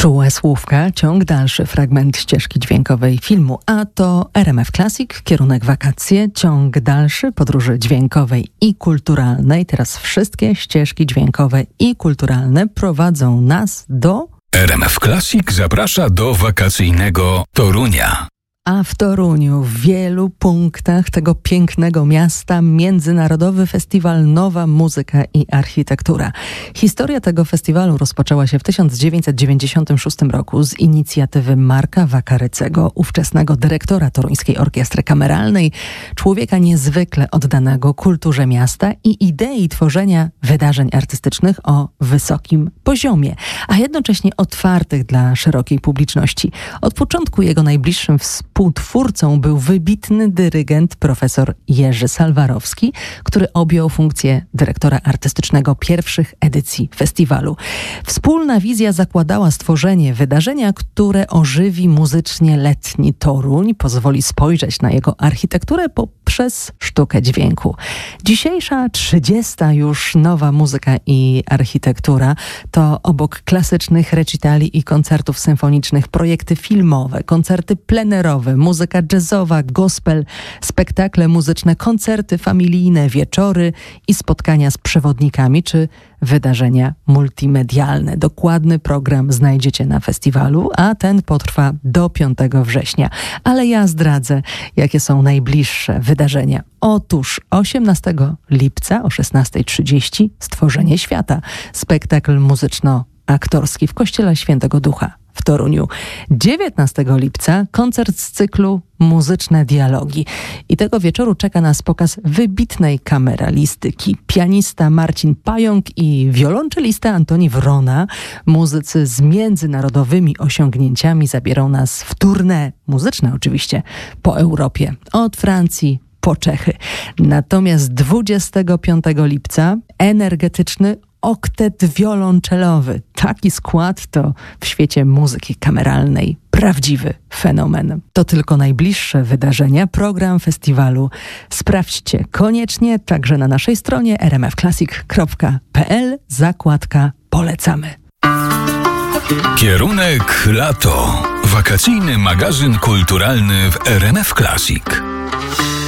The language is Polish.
Czułe słówka, ciąg dalszy, fragment ścieżki dźwiękowej filmu, a to RMF Classic, kierunek wakacje, ciąg dalszy podróży dźwiękowej i kulturalnej. Teraz wszystkie ścieżki dźwiękowe i kulturalne prowadzą nas do... RMF Classic zaprasza do wakacyjnego Torunia. A w Toruniu, w wielu punktach tego pięknego miasta, Międzynarodowy Festiwal Nowa Muzyka i Architektura. Historia tego festiwalu rozpoczęła się w 1996 roku z inicjatywy Marka Wakarycego, ówczesnego dyrektora Toruńskiej Orkiestry Kameralnej, człowieka niezwykle oddanego kulturze miasta i idei tworzenia wydarzeń artystycznych o wysokim poziomie, a jednocześnie otwartych dla szerokiej publiczności. Od początku jego najbliższym współtwórcą był wybitny dyrygent profesor Jerzy Salwarowski, który objął funkcję dyrektora artystycznego pierwszych edycji festiwalu. Wspólna wizja zakładała stworzenie wydarzenia, które ożywi muzycznie letni Toruń, pozwoli spojrzeć na jego architekturę poprzez sztukę dźwięku. Dzisiejsza 30. już Nowa Muzyka i Architektura to obok klasycznych recitali i koncertów symfonicznych projekty filmowe, koncerty plenerowe, muzyka jazzowa, gospel, spektakle muzyczne, koncerty familijne, wieczory i spotkania z przewodnikami czy wydarzenia multimedialne. Dokładny program znajdziecie na festiwalu, a ten potrwa do 5 września. Ale ja zdradzę, jakie są najbliższe wydarzenia. Otóż 18 lipca o 16:30 Stworzenie Świata. Spektakl muzyczno-aktorski w Kościele Świętego Ducha w Toruniu. 19 lipca koncert z cyklu Muzyczne Dialogi. I tego wieczoru czeka nas pokaz wybitnej kameralistyki. Pianista Marcin Pająk i wiolonczelista Antoni Wrona, muzycy z międzynarodowymi osiągnięciami, zabiorą nas w tournée muzyczne oczywiście po Europie. Od Francji po Czechy. Natomiast 25 lipca energetyczny oktet wiolonczelowy. Taki skład to w świecie muzyki kameralnej prawdziwy fenomen. To tylko najbliższe wydarzenia, program festiwalu. Sprawdźcie koniecznie także na naszej stronie rmfclassic.pl, zakładka Polecamy. Kierunek lato. Wakacyjny magazyn kulturalny w RMF Classic.